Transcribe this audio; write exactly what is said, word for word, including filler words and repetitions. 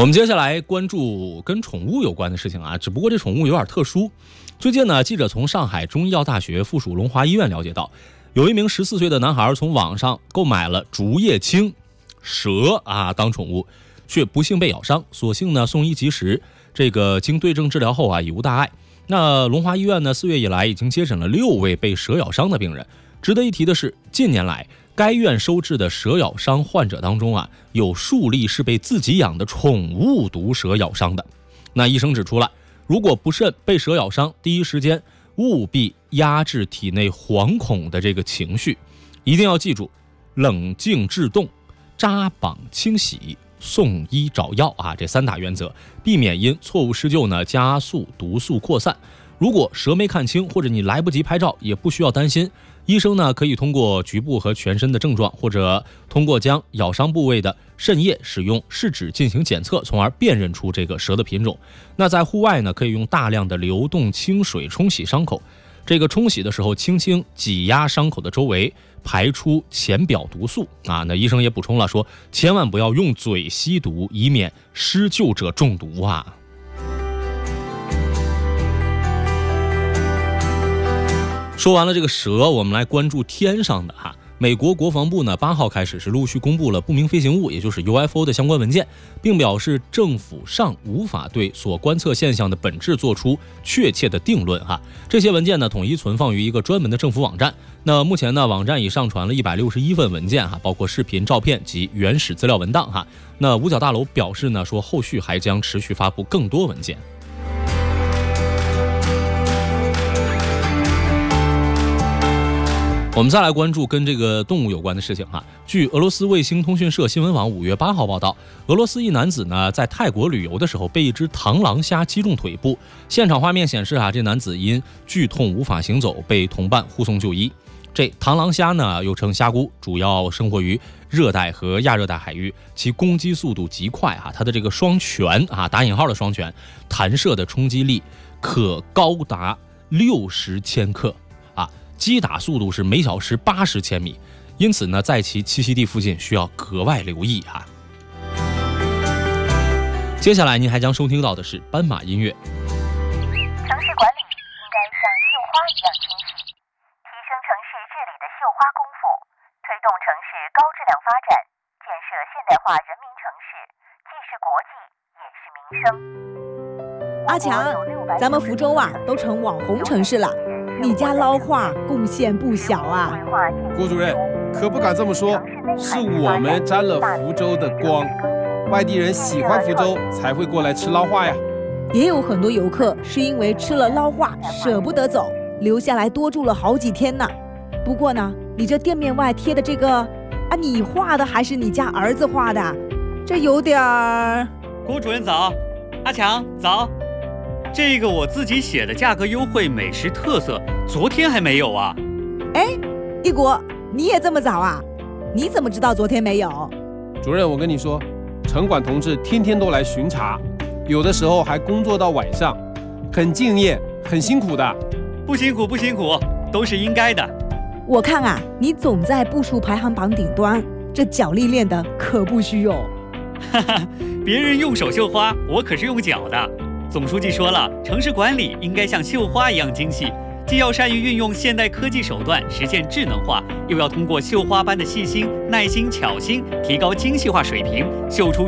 我们接下来关注跟宠物有关的事情啊，只不过这宠物有点特殊。最近呢，记者从上海中医药大学附属龙华医院了解到，有一名十四岁的男孩从网上购买了竹叶青蛇啊当宠物，却不幸被咬伤，所幸呢送医及时，这个经对症治疗后啊已无大碍。那龙华医院呢四月以来已经接诊了六位被蛇咬伤的病人。值得一提的是，近年来该院收治的蛇咬伤患者当中啊，有数例是被自己养的宠物毒蛇咬伤的。那医生指出了，如果不慎被蛇咬伤，第一时间务必压制体内惶恐的这个情绪，一定要记住冷静制动、扎绑清洗、送医找药啊这三大原则，避免因错误施救呢加速毒素扩散。如果蛇没看清，或者你来不及拍照，也不需要担心。医生呢可以通过局部和全身的症状，或者通过将咬伤部位的渗液使用试纸进行检测，从而辨认出这个蛇的品种。那在户外呢，可以用大量的流动清水冲洗伤口。这个冲洗的时候，轻轻挤压伤口的周围，排出浅表毒素啊。那医生也补充了说，千万不要用嘴吸毒，以免施救者中毒啊。说完了这个蛇，我们来关注天上的哈。美国国防部呢，八号开始是陆续公布了不明飞行物，也就是 U F O 的相关文件，并表示政府尚无法对所观测现象的本质做出确切的定论哈。这些文件呢，统一存放于一个专门的政府网站。那目前呢，网站已上传了一百六十一份文件哈，包括视频、照片及原始资料文档哈。那五角大楼表示呢，说后续还将持续发布更多文件。我们再来关注跟这个动物有关的事情哈。据俄罗斯卫星通讯社新闻网五月八号报道，俄罗斯一男子呢在泰国旅游的时候被一只螳螂虾击中腿部，现场画面显示啊，这男子因剧痛无法行走，被同伴护送就医。这螳螂虾呢又称虾蛄，主要生活于热带和亚热带海域，其攻击速度极快啊，它的这个双拳啊打引号的双拳弹射的冲击力可高达六十千克。击打速度是每小时八十千米，因此呢，在其栖息地附近需要格外留意哈。接下来您还将收听到的是斑马音乐。 城市管理应该像绣花一样精细，提升城市治理的绣花功夫，推动城市高质量发展，建设现代化人民城市，既是国际也是民生。 阿强，咱们福州啊都成网红城市了，你家捞画贡献不小啊。 郭主任可不敢这么说，是我们沾了福州的光，外地人喜欢福州才会过来吃捞画呀。 也有很多游客是因为吃了捞画舍不得走，留下来多住了好几天呢。不过呢，你这店面外贴的这个啊，你画的还是你家儿子画的？这有点儿。 郭主任早，阿强早。这个我自己写的价格优惠美食特色，昨天还没有啊。 哎，一国，你也这么早啊？你怎么知道昨天没有？ 主任，我跟你说，城管同志天天都来巡查，有的时候还工作到晚上，很敬业，很辛苦的。 不辛苦不辛苦，都是应该的。 我看啊，你总在步数排行榜顶端，这脚力练的可不虚哦。 哈哈，别人用手绣花，我可是用脚的。总书记说了，城市管理应该像绣花一样精细，既要善于运用现代科技手段实现智能化，又要通过绣花般的细心、耐心、巧心，提高精细化水平，绣出